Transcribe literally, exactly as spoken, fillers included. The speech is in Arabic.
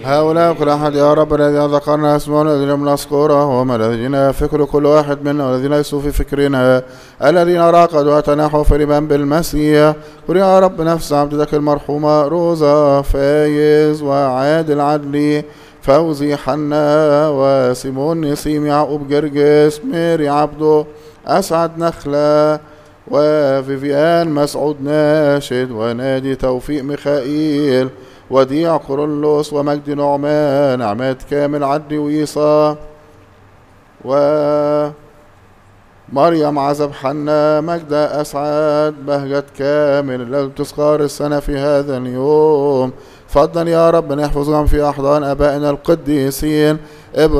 هؤلاء كل أحد يا رب الذين ذكرنا اسمهم الذين لم نذكره هم الذين فكر كل واحد منا والذين ليسوا في فكرنا الذين راقدوا وتناحوا في الإيمان بالمسيح. قل يا رب نفس عبدك المرحومة روزا فايز وعادل عدلي فوزي حنا وسيمون نسيم يعقوب جرجس ميري عبده أسعد نخلة وفيفيان مسعود ناشد ونادي توفيق ميخائيل وديع كورولوس ومجدي نعمان عماد كامل عدلي ويصا ومريم عزب حنا مجدة أسعد بهجة كامل الذي تذكر السنة في هذا اليوم. فضلا يا رب نحفظهم في أحضان أبائنا القديسين